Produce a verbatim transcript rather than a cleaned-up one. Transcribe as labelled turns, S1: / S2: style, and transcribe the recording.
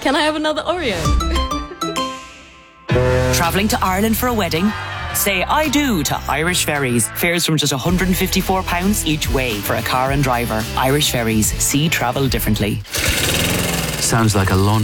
S1: Can I have another Oreo?
S2: Travelling to Ireland for a wedding? Say I do to Irish Ferries. Fares from just one hundred fifty-four pounds each way for a car and driver. Irish Ferries. See travel differently.
S3: Sounds like a laundry